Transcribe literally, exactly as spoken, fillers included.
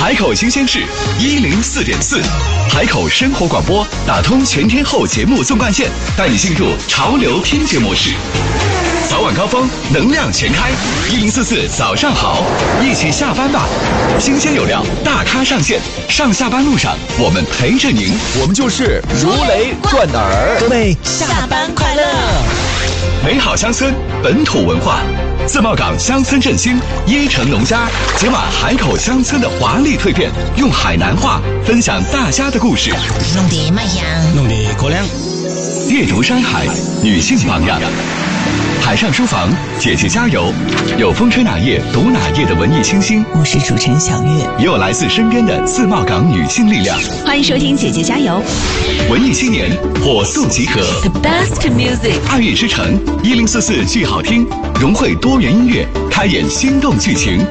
海口新鲜事一零四点四，海口生活广播打通全天候节目纵贯线，带你进入潮流听觉模式。早晚高峰，能量全开，一零四四早上好，一起下班吧！新鲜有料，大咖上线，上下班路上我们陪着您， 我们就是如雷贯耳。 各位下班快乐！ 美好乡村，本土文化。自贸港乡村振兴，椰城农家解码海口乡村的华丽蜕变，用海南话分享大家的故事。 弄得卖香， 弄得过凉。 猎竹山海，女性榜样。海上书房，姐姐加油！有风吹哪页读哪页的文艺清新， 我是主持人小月， 也有来自身边的自贸港女性力量。 欢迎收听姐姐加油！ 文艺青年火速集合 ，The best music， 爱乐之城一零四四剧好听，融汇多元音乐，开演心动剧情。